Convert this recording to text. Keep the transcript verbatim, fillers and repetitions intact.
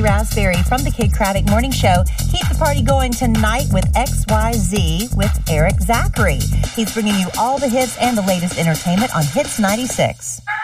Raspberry from the Kid Craddock Morning Show. Keep the party going tonight with X Y Z with Eric Zachary. He's bringing you all the hits and the latest entertainment on Hits ninety-six.